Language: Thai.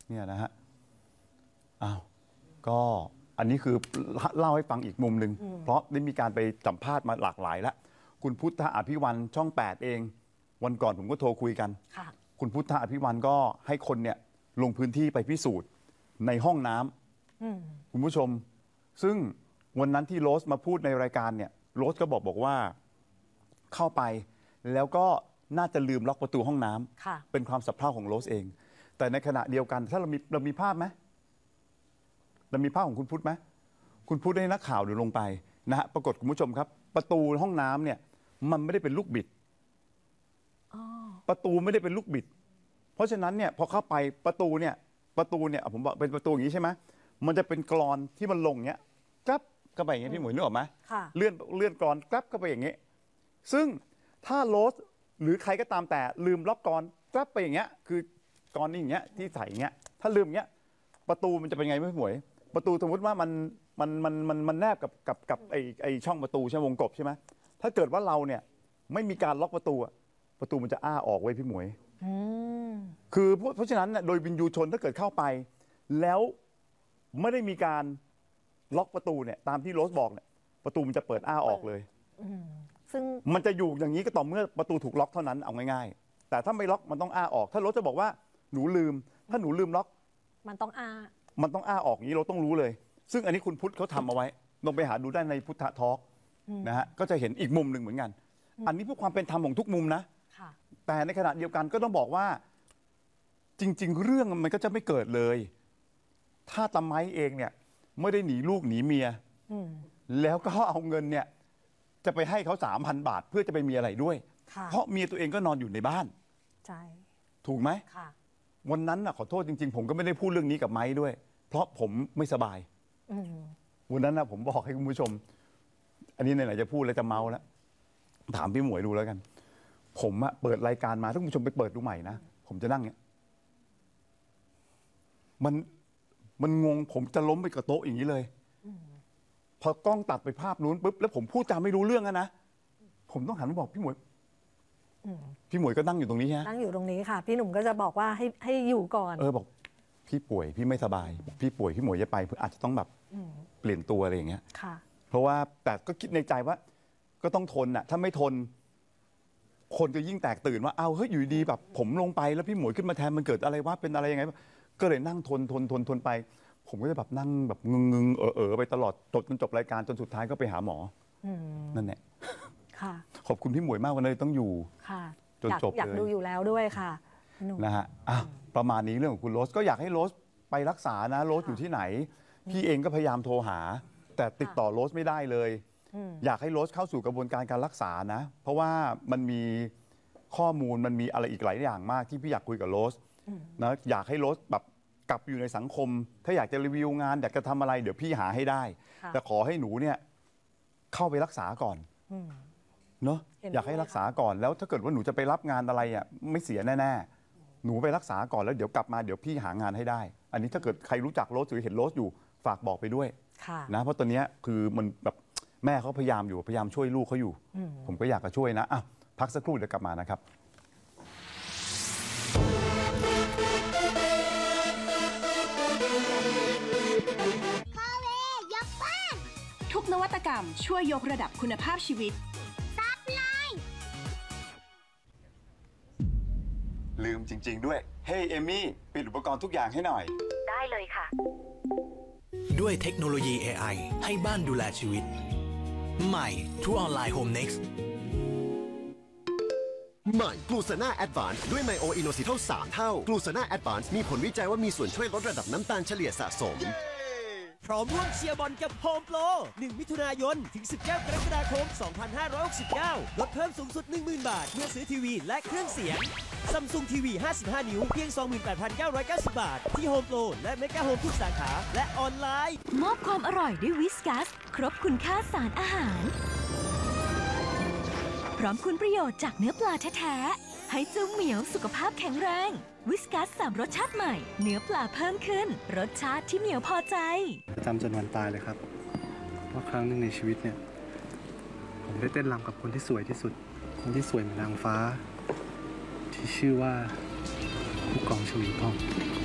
เนี่ยนะฮะอ้าวก็อันนี้คือเล่าให้ฟังอีกมุมหนึ่งเพราะได้มีการไปสัมภาษณ์มาหลากหลายแล้วคุณพุทธอภิวันช่อง8เองวันก่อนผมก็โทรคุยกันคุณพุทธอภิวันก็ให้คนเนี่ยลงพื้นที่ไปพิสูจน์ในห้องน้ำคุณผู้ชมซึ่งวันนั้นที่โรสมาพูดในรายการเนี่ยโรสก็บอกว่าเข้าไปแล้วก็น่าจะลืมล็อกประตูห้องน้ำเป็นความสับเพร่าของโรสเองแต่ในขณะเดียวกันถ้าเรามีภาพไหมเรามีภาพของคุณพุทธไหมคุณพุทธให้นักข่าวดูลงไปนะฮะปรากฏคุณผู้ชมครับประตูห้องน้ำเนี่ยมันไม่ได้เป็นลูกบิดประตูไม่ได้เป็นลูกบิดเพราะฉะนั้นเนี่ยพอเข้าไปประตูเนี่ยผมบอกเป็นประตูอย่างนี้ใช่ไหมมันจะเป็นกรอนที่มันลงเงี้ยกลับเข้าไปอย่างเงี้ยพี่หมวยนึกออกไหมเลื่อนกรอนกลับเข้าไปอย่างเงี้ยซึ่งถ้าโรสหรือใครก็ตามแต่ลืมล็อกกรอนกลับไปอย่างเงี้ยคือกรอนนี่อย่างเงี้ยที่ใส่อย่างเงี้ยถ้าลืมอย่างเงี้ยประตูมันจะเป็นไงพี่หมวยประตูสมมติว่ามันแนบกับไอช่องประตูใช่วงกบใช่ไหมถ้าเกิดว่าเราเนี่ยไม่มีการล็อกประตูมันจะอ้าออกไว้พี่หมวยคือเพราะฉะนั้นเนี่ยโดยวินยูชนถ้าเกิดเข้าไปแล้วไม่ได้มีการล็อกประตูเนี่ยตามที่โรสบอกเนี่ยประตูมันจะเปิดอ้าออกเลยซึ่งมันจะอยู่อย่างนี้ก็ต่อเมื่อประตูถูกล็อกเท่านั้นเอาง่ายๆแต่ถ้าไม่ล็อกมันต้องอ้าออกถ้าโรสจะบอกว่าหนูลืมถ้าหนูลืมล็อกมันต้องอ้าออกอย่างนี้เราต้องรู้เลยซึ่งอันนี้คุณพุทธเขาทำเอาไว้ลองไปหาดูได้ในพุทธทอล์กนะฮะก็จะเห็นอีกมุมหนึ่งเหมือนกันอันนี้เพื่อความเป็นธรรมของทุกมุมนะแต่ในขณะเดียวกันก็ต้องบอกว่าจริงๆเรื่องมันก็จะไม่เกิดเลยถ้าตะไม้เองเนี่ยไม่ได้หนีลูกหนีเมียแล้วก็เอาเงินเนี่ยจะไปให้เขา 3,000 บาทเพื่อจะไปมีอะไรด้วยเพราะเมียตัวเองก็นอนอยู่ในบ้านใช่ถูกไหมวันนั้นน่ะขอโทษจริงๆผมก็ไม่ได้พูดเรื่องนี้กับไม้ด้วยเพราะผมไม่สบายวันนั้นน่ะผมบอกให้คุณผู้ชมอันนี้ไหนๆจะพูดแล้วจะเมาแล้วถามพี่หมวยดูแล้วกันผมอะเปิดรายการมาถ้าคุณผู้ชมไปเปิดดูใหม่นะผมจะนั่งเนี้ยมันงงผมจะล้มไปกับโต๊ะอย่างนี้เลยพอกล้องตัดไปภาพนู้นปุ๊บแล้วผมพูดจาไม่รู้เรื่องนะผมต้องหันมาบอกพี่หมวยก็นั่งอยู่ตรงนี้ฮะนั่งอยู่ตรงนี้ค่ะพี่หนุ่มก็จะบอกว่าให้อยู่ก่อนบอกพี่ป่วยพี่ไม่สบายพี่ป่วยพี่หมวยจะไปอาจจะต้องแบบเปลี่ยนตัวอะไรอย่างเงี้ยค่ะเพราะว่าแต่ก็คิดในใจว่าก็ต้องทนน่ะถ้าไม่ทนคนก็ยิ่งแตกตื่นว่าเอาเฮ้ยอยู่ดีแบบผมลงไปแล้วพี่หมวยขึ้นมาแทนมันเกิดอะไรวะเป็นอะไรยังไงก็เลยนั่งทนไปผมก็จะแบบนั่งแบบงึงไปตลอดจนจบรายการจนสุดท้ายก็ไปหาหมอนั่นแหละค่ะขอบคุณพี่หมวยมากวันนี้ต้องอยู่ค่ะจนจบเลยอยากดูอยู่แล้วด้วยค่ะนะฮะประมาณนี้เรื่องของคุณโรสก็อยากให้โรสไปรักษานะโรสอยู่ที่ไหนพี่เองก็พยายามโทรหาแต่ติดต่อโรสไม่ได้เลยอยากให้โรสเข้าสู่กระบวนการการรักษานะเพราะว่ามันมีข้อมูลมันมีอะไรอีกหลายอย่างมากที่พี่อยากคุยกับโรสนะอยากให้โรสแบบกลับอยู่ในสังคมถ้าอยากจะรีวิวงานอยากจะทำอะไรเดี๋ยวพี่หาให้ได้แต่ขอให้หนูเนี่ยเข้าไปรักษาก่อนเนาะอยากให้รักษาก่อนแล้วถ้าเกิดว่าหนูจะไปรับงานอะไรอ่ะไม่เสียแน่ๆหนูไปรักษาก่อนแล้วเดี๋ยวกลับมาเดี๋ยวพี่หางานให้ได้อันนี้ถ้าเกิดใครรู้จักโรสหรือเห็นโรสอยู่ฝากบอกไปด้วยนะเพราะตอนนี้คือมันแบบแม่เขาพยายามช่วยลูกเขาอยู่ผมก็อยากจะช่วยนะพักสักครู่เดี๋ยวกลับมานะครับทุกนวัตกรรมช่วยยกระดับคุณภาพชีวิตซับไลน์ลืมจริงๆด้วยเฮ้ยเอมี่ปิดอุปกรณ์ทุกอย่างให้หน่อยได้เลยค่ะด้วยเทคโนโลยี AI ให้บ้านดูแลชีวิตใหม่ True Online Home Next ใหม่กลูซาน่าแอดวานซ์ด้วยไมโออิโนซิทัล3 เท่ากลูซาน่าแอดวานซ์มีผลวิจัยว่ามีส่วนช่วยลดระดับน้ำตาลเฉลี่ยสะสมพร้อมร่วมเชียร์บอลกับโฮมโปร 1 มิถุนายน ถึง 19 กรกฎาคม 2569 ลดเพิ่มสูงสุด 10,000 บาท เมื่อซื้อทีวีและเครื่องเสียง Samsung TV 55 นิ้ว เพียง 28,990 บาท ที่โฮมโปรและเมกะโฮมทุกสาขา และออนไลน์มอบความอร่อยด้วยวิสกัส ครบคุณค่าสารอาหารพร้อมคุณประโยชน์จากเนื้อปลาแท้ๆให้เจ้าเหมียวสุขภาพแข็งแรงวิสกัส3 รสชาติใหม่เนื้อปลาเพิ่มขึ้นรสชาติที่เหมียวพอใจจำจนวันตายเลยครับว่าครั้งหนึ่งในชีวิตเนี่ยผมได้เต้นรำกับคนที่สวยที่สุดคนที่สวยเหมือนนางฟ้าที่ชื่อว่าผู้กองชวีพงษ์